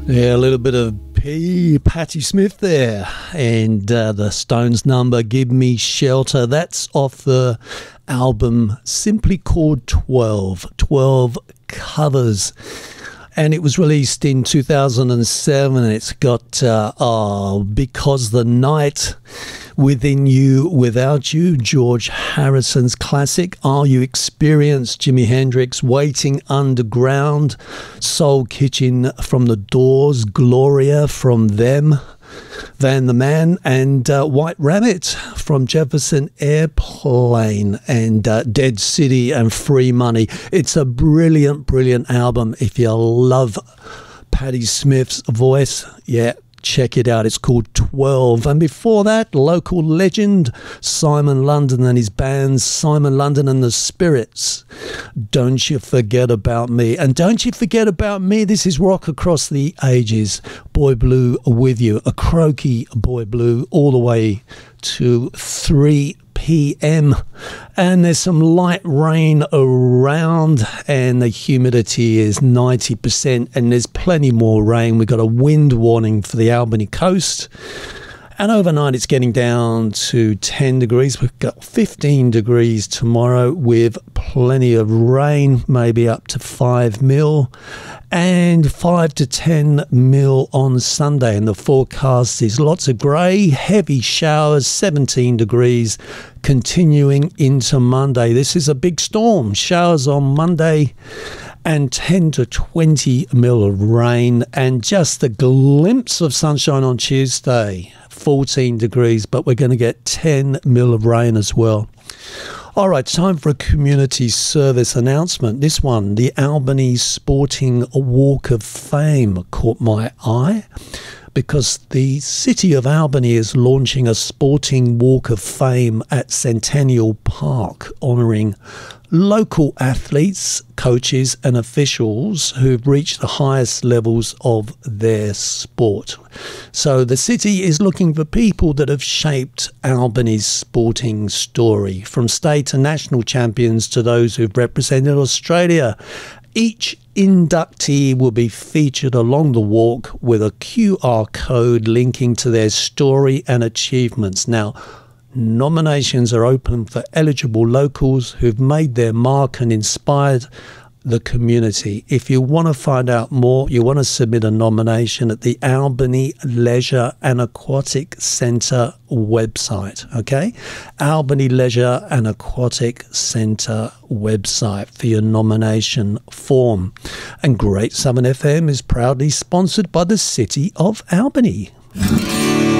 Yeah, a little bit of Patti Smith there, and the Stones number "Give Me Shelter." That's off the album simply called 12 covers, and it was released in 2007. It's got "Because the Night," "Within You, Without You," George Harrison's classic, "Are You Experienced," Jimi Hendrix, "Waiting Underground," Soul Kitchen from The Doors, "Gloria" from Them, Van the Man, and White Rabbit from Jefferson Airplane, and Dead City and Free Money. It's a brilliant, brilliant album. If you love Patti Smith's voice, yeah, check it out. It's called 12. And before that, local legend Simon London and his bands, Simon London and the Spirits, "Don't You Forget About Me." And don't you forget about me. This is rock across the ages. Boy Blue with you. A croaky Boy Blue all the way to 3 p.m. and there's some light rain around, and the humidity is 90%, and there's plenty more rain. We've got a wind warning for the Albany coast, and overnight it's getting down to 10 degrees. We've got 15 degrees tomorrow with plenty of rain, maybe up to 5 mil, and 5 to 10 mil on Sunday. And the forecast is lots of grey, heavy showers, 17 degrees, continuing into Monday. This is a big storm. Showers on Monday and 10 to 20 mil of rain, and just a glimpse of sunshine on Tuesday. 14 degrees, but we're going to get 10 mil of rain as well. All right, time for a community service announcement. This one, the Albany Sporting Walk of Fame, caught my eye because the City of Albany is launching a sporting walk of fame at Centennial Park, honouring local athletes, coaches and officials who've reached the highest levels of their sport. So the city is looking for people that have shaped Albany's sporting story, from state to national champions to those who've represented Australia. Each inductee will be featured along the walk with a QR code linking to their story and achievements. Now, nominations are open for eligible locals who've made their mark and inspired the community. If you want to find out more, you want to submit a nomination at the Albany Leisure and Aquatic Centre website, okay? Albany Leisure and Aquatic Centre website for your nomination form. And Great Southern FM is proudly sponsored by the City of Albany.